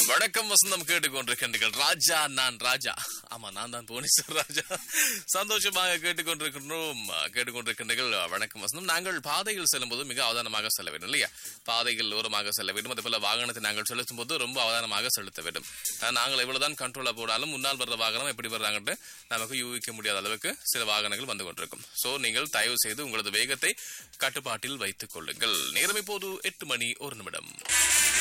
வணக்கம் வசந்தம் கேட்டுக்கொண்டிருக்கின்றீர்கள். ராஜா நான் ராஜா. ஆமா, நான் தான் புவனேஸ்வர் ராஜா. சந்தோஷமாக கேட்டுக்கொண்டிருக்கின்றீர்கள். வணக்கம் வசந்தம். நாங்கள் பாதையில் செல்லும் போது மிக அவதானமாக செல்ல வேண்டும் இல்லையா? பாதையில் ஓரமாக செல்ல வேண்டும். அதே போல வாகனத்தை நாங்கள் செலுத்தும் போது ரொம்ப அவதானமாக செலுத்த வேண்டும். நாங்கள் எவ்வளவுதான் கண்ட்ரோலா போடாலும் முன்னால் வர்ற வாகனம் எப்படி வர்றாங்கன்னு நமக்கு யூகிக்க முடியாத அளவுக்கு சில வாகனங்கள் வந்து கொண்டிருக்கும். சோ நீங்கள் தயவு செய்து உங்களது வேகத்தை கட்டுப்பாட்டில் வைத்துக் கொள்ளுங்கள். நேரம் இப்போது 8 மணி 1 நிமிடம்.